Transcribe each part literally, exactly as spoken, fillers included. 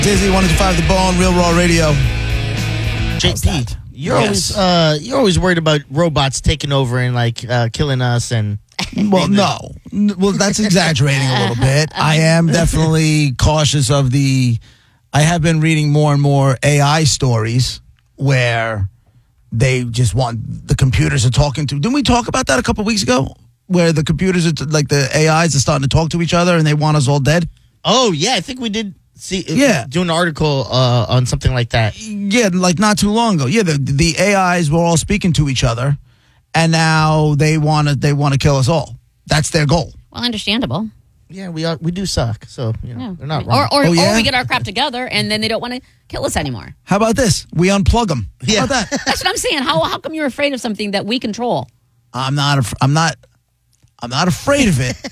Dizzy, one two five The Bone, Real Raw Radio. J P, you're Yes. always uh, you're always worried about robots taking over and like uh, killing us and. Well, no. N- Well, that's exaggerating a little bit. I am definitely cautious of the... I have been reading more and more A I stories where they just want... The computers are talking to... Didn't we talk about that a couple weeks ago? Where the computers are... T- like the A Is are starting to talk to each other and they want us all dead? Oh yeah, I think we did see. Yeah. do an article uh, on something like that. Yeah, like not too long ago. Yeah, the the A Is were all speaking to each other, and now they want to they want to kill us all. That's their goal. Well, understandable. Yeah, we are, we do suck. So you know, Yeah. they're not Or, wrong. or, Oh, yeah? or we get our crap together and then they don't want to kill us anymore. How about this? We unplug them. How Yeah. about that? That's what I'm saying. How how come you're afraid of something that we control? I'm not. Af- I'm not. I'm not afraid of it.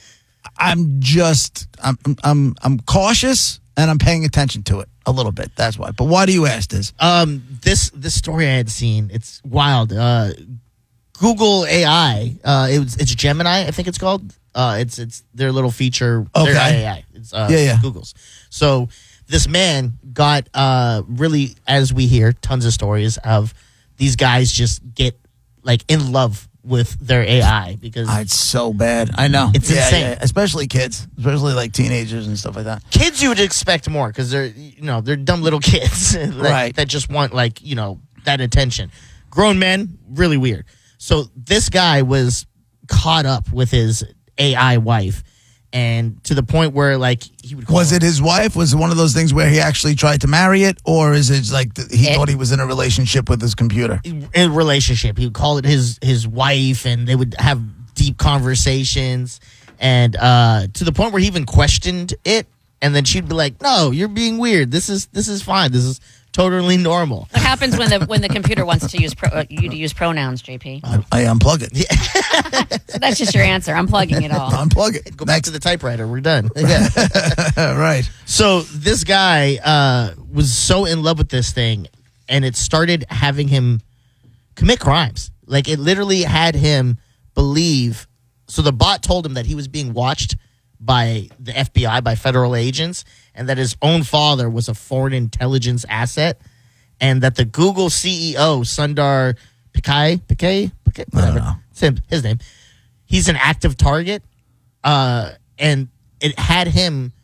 I'm just. I'm. I'm. I'm cautious and I'm paying attention to it a little bit. That's why. But why do you ask this? Um, this this story I had seen, it's wild. Uh, Google A I, uh, it was, it's Gemini, I think it's called. Uh, it's it's their little feature. Okay. Their A I. It's uh, Yeah, yeah. Google's. So this man got uh really, as we hear, tons of stories of these guys just get like in love with their A I because Ah, it's so bad. I know. It's Yeah, insane. yeah, especially kids, especially like teenagers and stuff like that. kids you would expect more because they're you know they're dumb little kids that, Right. that just want like you know that attention. Grown men, really weird. So this guy was caught up with his A I wife, and to the point where like he would call Was her- it his wife? Was it one of those things where he actually tried to marry it, or is it like th- he It- thought he was in a relationship with his computer? a relationship. He would call it his his wife, and they would have deep conversations, and uh, to the point where he even questioned it. And then she'd be like, "No, you're being weird. This is this is fine. This is totally normal." What happens when the when the computer wants to use pro, uh, you to use pronouns, J P? I, I unplug it. So that's just your answer. I'm plugging it all. Unplug it. Go back to the typewriter. We're done. Yeah. Right. So this guy uh, was so in love with this thing, and it started having him commit crimes. Like it literally had him believe. So the bot told him that he was being watched by the F B I, by federal agents, and that his own father was a foreign intelligence asset, and that the Google C E O, Sundar Pichai, Pichai, Pichai whatever, know. it's him, his name, he's an active target, uh, and it had him